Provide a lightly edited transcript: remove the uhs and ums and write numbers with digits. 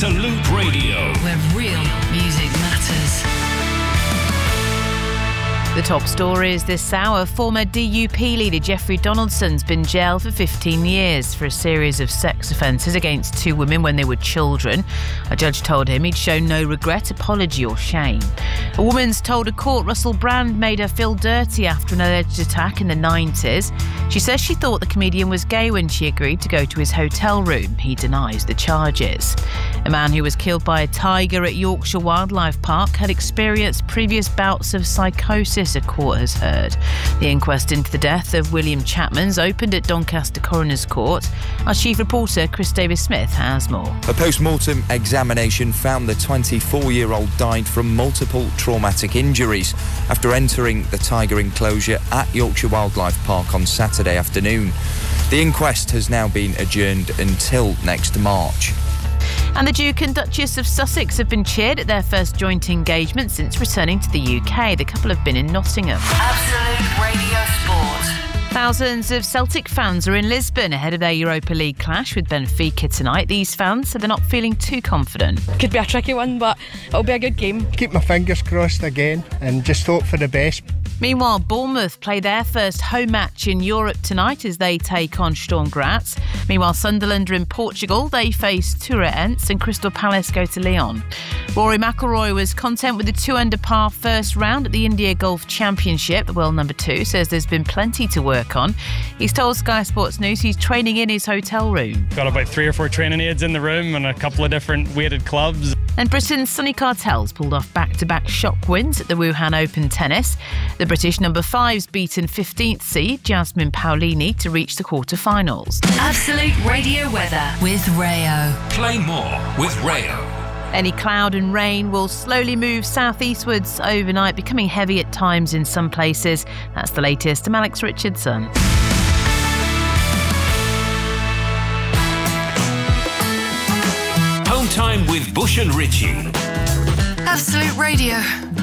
Absolute Radio, where real music matters. The top stories this hour. Former DUP leader Jeffrey Donaldson's been jailed for 15 years for a series of sex offences against two women when they were children. A judge told him he'd shown no regret, apology or shame. A woman's told a court Russell Brand made her feel dirty after an alleged attack in the 90s. She says she thought the comedian was gay when she agreed to go to his hotel room. He denies the charges. A man who was killed by a tiger at Yorkshire Wildlife Park had experienced previous bouts of psychosis, a court has heard. The inquest into the death of William Chapman's opened at Doncaster Coroner's Court. Our chief reporter, Chris Davis-Smith, has more. A post-mortem examination found the 24-year-old died from multiple traumatic injuries after entering the tiger enclosure at Yorkshire Wildlife Park on Saturday afternoon. The inquest has now been adjourned until next March. And the Duke and Duchess of Sussex have been cheered at their first joint engagement since returning to the UK. The couple have been in Nottingham. Absolute Radio Sport. Thousands of Celtic fans are in Lisbon ahead of their Europa League clash with Benfica tonight. These fans said they're not feeling too confident. Could be a tricky one, but it'll be a good game. Keep my fingers crossed again and just hope for the best. Meanwhile, Bournemouth play their first home match in Europe tonight as they take on Sturm Graz. Meanwhile, Sunderland are in Portugal. They face Turense and Crystal Palace go to Lyon. Rory McIlroy was content with the 2-under par first round at the India Golf Championship. The world number 2 says there's been plenty to work on. He's told Sky Sports News he's training in his hotel room. Got about 3 or 4 training aids in the room and a couple of different weighted clubs. And Britain's Sonny Cartels pulled off back-to-back shock wins at the Wuhan Open tennis. The British number 5's beaten 15th seed Jasmine Paolini to reach the quarter-finals. Absolute Radio weather with Rayo. Play more with Rayo. Any cloud and rain will slowly move southeastwards overnight, becoming heavy at times in some places. That's the latest. I'm Alex Richardson. Home time with Bush and Ritchie. Absolute Radio.